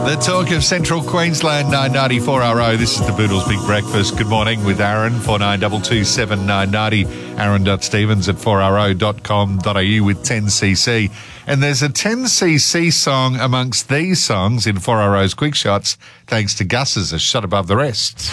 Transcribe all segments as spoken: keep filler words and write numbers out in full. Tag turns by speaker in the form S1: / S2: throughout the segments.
S1: The talk of Central Queensland, nine ninety-four R O. This is the Boodles Big Breakfast. Good morning with Aaron, four nine two two seven nine nine zero. Aaron.Stevens at four r o dot com dot a u with ten c c. And there's a ten c c song amongst these songs in four R O's Quick Shots, thanks to Gus's A Shot Above the Rest.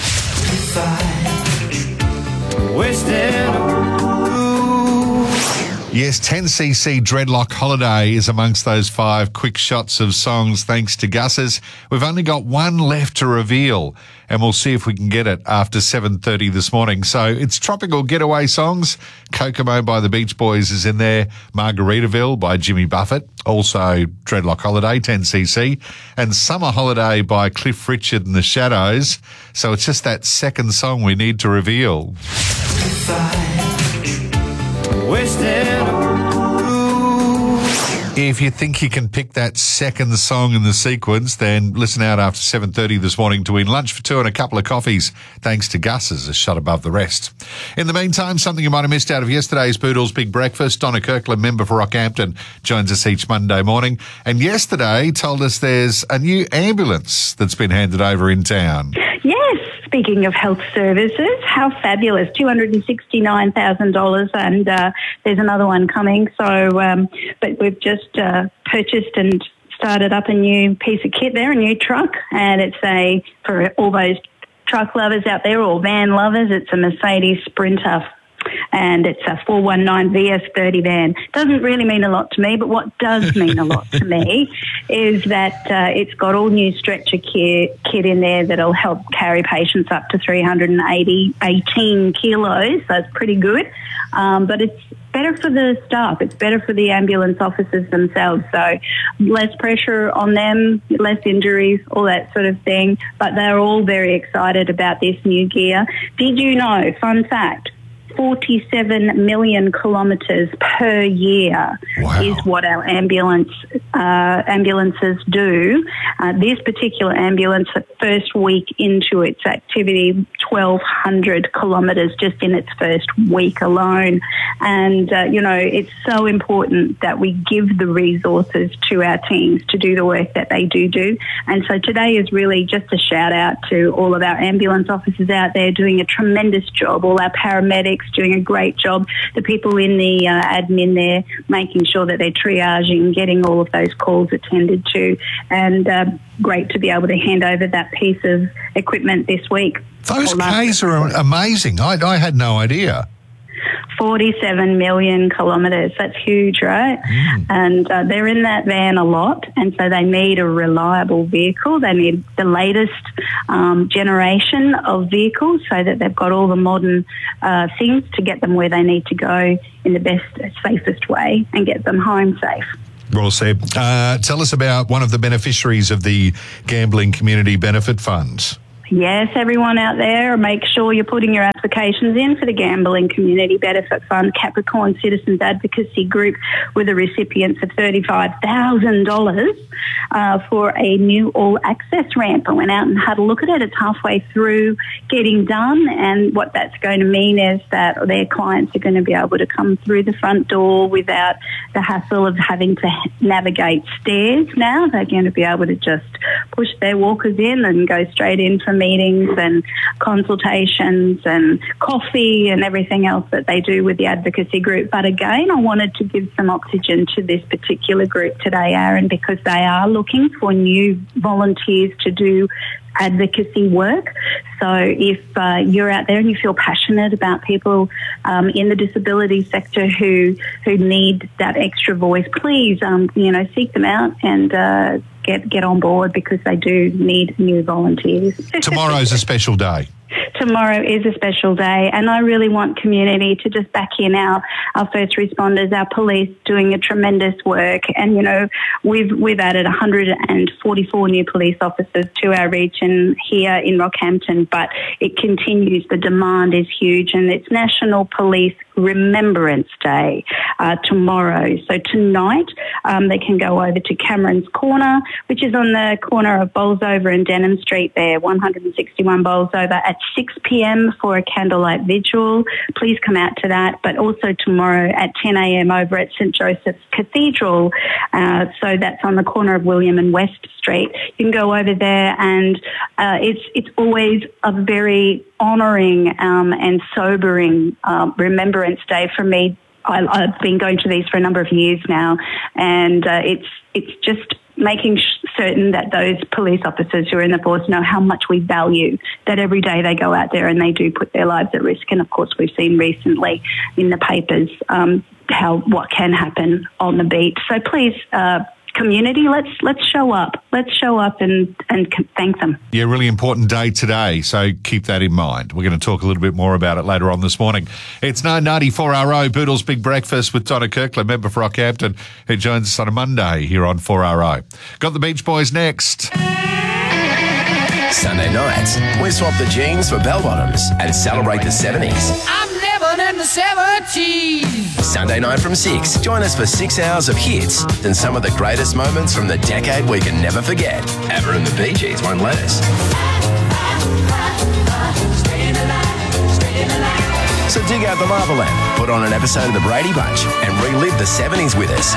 S1: Yes, ten c c Dreadlock Holiday is amongst those five quick shots of songs thanks to Gus's. We've only got one left to reveal, and we'll see if we can get it after seven thirty this morning. So it's Tropical Getaway songs. Kokomo by the Beach Boys is in there. Margaritaville by Jimmy Buffett. Also Dreadlock Holiday, ten c c. And Summer Holiday by Cliff Richard and the Shadows. So it's just that second song we need to reveal. If you think you can pick that second song in the sequence, then listen out after seven thirty this morning to win lunch for two and a couple of coffees, thanks to Gus's A Shot Above the Rest. In the meantime, something you might have missed out of yesterday's Boodles Big Breakfast, Donna Kirkland, member for Rockhampton, joins us each Monday morning, and yesterday told us there's a new ambulance that's been handed over in town.
S2: Yes, speaking of health services, how fabulous, two hundred sixty-nine thousand dollars, and uh, there's another one coming. So, um, but we've just uh, purchased and started up a new piece of kit there, a new truck, and it's a, for all those truck lovers out there or van lovers, it's a Mercedes Sprinter. And it's a four one nine V S thirty van. Doesn't really mean a lot to me, but what does mean a lot to me is that uh, it's got all new stretcher kit, kit in there that'll help carry patients up to three hundred eighty, eighteen kilos, so it's pretty good. Um, but it's better for the staff. It's better for the ambulance officers themselves. So less pressure on them, less injuries, all that sort of thing. But they're all very excited about this new gear. Did you know, fun fact, forty-seven million kilometres per year
S1: wow.
S2: is what our ambulance uh, ambulances do. Uh, this particular ambulance, the first week into its activity, twelve hundred kilometres just in its first week alone. And, uh, you know, it's so important that we give the resources to our teams to do the work that they do do. And so today is really just a shout out to all of our ambulance officers out there doing a tremendous job, all our paramedics doing a great job, the people in the uh, admin there making sure that they're triaging, getting all of those calls attended to, and uh, great to be able to hand over that piece of equipment this week.
S1: Those Ks are amazing. I, I had no idea.
S2: forty-seven million kilometres. That's huge, right? Mm. And uh, they're in that van a lot, and so they need a reliable vehicle. They need the latest um, generation of vehicles so that they've got all the modern uh, things to get them where they need to go in the best, safest way and get them home safe.
S1: Well said. Uh, tell us about one of the beneficiaries of the Gambling Community Benefit Fund.
S2: Yes, everyone out there, make sure you're putting your applications in for the Gambling Community Benefit Fund Capricorn Citizens Advocacy Group with the recipients of thirty-five thousand dollars uh, for a new all-access ramp. I went out and had a look at it. It's halfway through getting done, and what that's going to mean is that their clients are going to be able to come through the front door without the hassle of having to navigate stairs now. They're going to be able to just push their walkers in and go straight in from meetings and consultations and coffee and everything else that they do with the advocacy group. But again, I wanted to give some oxygen to this particular group today, Aaron, because they are looking for new volunteers to do advocacy work. So if uh, you're out there and you feel passionate about people um, in the disability sector who who need that extra voice, please, um, you know, seek them out and uh, get get on board, because they do need new volunteers.
S1: Tomorrow's a special day.
S2: Tomorrow is a special day, and I really want community to just back in our, our first responders, our police doing a tremendous work. And, you know, we've we've added one hundred forty-four new police officers to our region here in Rockhampton, but it continues. The demand is huge, and it's National Police Remembrance Day uh, tomorrow. So tonight um, they can go over to Cameron's Corner, which is on the corner of Bolsover and Denham Street there, one sixty-one Bolsover, at six p.m. for a candlelight vigil. Please come out to that. But also tomorrow at ten a.m. over at St Joseph's Cathedral. Uh, so that's on the corner of William and West Street. You can go over there, and uh, it's it's always a very honouring um, and sobering um, Remembrance Day for me. I, I've been going to these for a number of years now, and uh, it's it's just making sh- certain that those police officers who are in the force know how much we value that every day they go out there and they do put their lives at risk. And of course, we've seen recently in the papers um, how what can happen on the beat. So please, uh, community, let's let's show up. Let's show up and, and thank them.
S1: Yeah, really important day today, so keep that in mind. We're going to talk a little bit more about it later on this morning. It's nine ninety four R O, Boodle's Big Breakfast with Donna Kirkland, member for Rockhampton, who joins us on a Monday here on four R O. Got the Beach Boys next.
S3: Sunday nights, we swap the jeans for bell-bottoms and celebrate the seventies.
S4: I'm living in the seventies.
S3: Sunday night from six, join us for six hours of hits and some of the greatest moments from the decade we can never forget. Abba and the Bee Gees won't let us. So dig out the Marveland, put on an episode of The Brady Bunch and relive the seventies with us.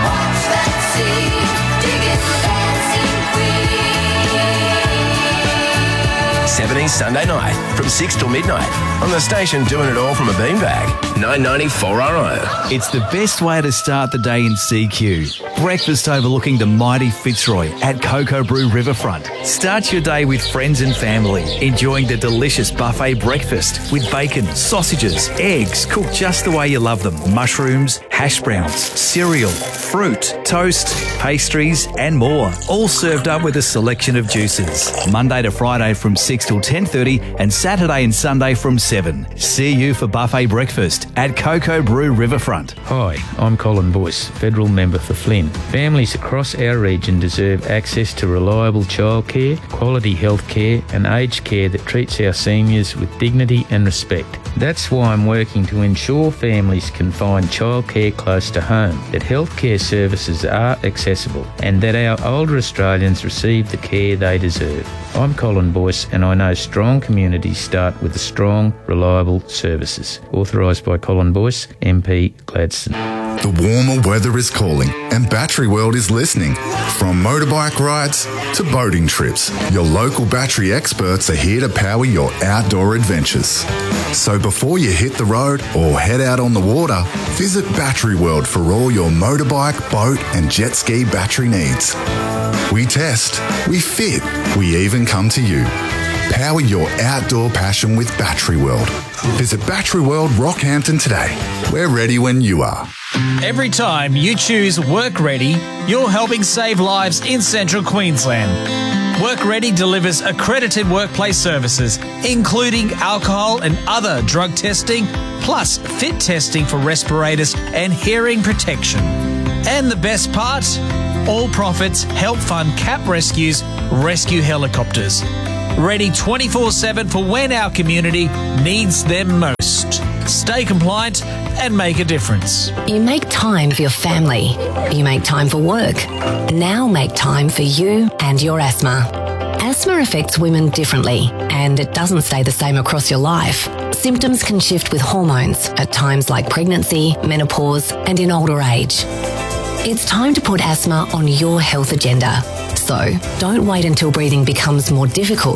S3: seventies Sunday night from six till midnight on the station, doing it all from a beanbag. nine ninety-four R O.
S5: It's the best way to start the day in C Q. Breakfast overlooking the mighty Fitzroy at Cocoa Brew Riverfront. Start your day with friends and family, enjoying the delicious buffet breakfast with bacon, sausages, eggs cooked just the way you love them, mushrooms, hash browns, cereal, fruit, toast, pastries and more. All served up with a selection of juices. Monday to Friday from six till ten thirty and Saturday and Sunday from seven. See you for buffet breakfast at Cocoa Brew Riverfront.
S6: Hi, I'm Colin Boyce, Federal Member for Flynn. Families across our region deserve access to reliable childcare, quality health care and aged care that treats our seniors with dignity and respect. That's why I'm working to ensure families can find childcare close to home, that healthcare services are accessible and that our older Australians receive the care they deserve. I'm Colin Boyce and I know strong communities start with the strong, reliable services. Authorised by Colin Boyce, M P Gladstone.
S7: The warmer weather is calling and Battery World is listening. From motorbike rides to boating trips, your local battery experts are here to power your outdoor adventures. So before you hit the road or head out on the water, visit Battery World for all your motorbike, boat and jet ski battery needs. We test, we fit, we even come to you. Power your outdoor passion with Battery World. Visit Battery World Rockhampton today. We're ready when you are.
S8: Every time you choose Work Ready, you're helping save lives in Central Queensland. Work Ready delivers accredited workplace services, including alcohol and other drug testing, plus fit testing for respirators and hearing protection. And the best part? All profits help fund CAP Rescue's rescue helicopters. Ready twenty-four seven for when our community needs them most. Stay compliant and make a difference.
S9: You make time for your family. You make time for work. Now make time for you and your asthma. Asthma affects women differently, and it doesn't stay the same across your life. Symptoms can shift with hormones at times like pregnancy, menopause, and in older age. It's time to put asthma on your health agenda. So don't wait until breathing becomes more difficult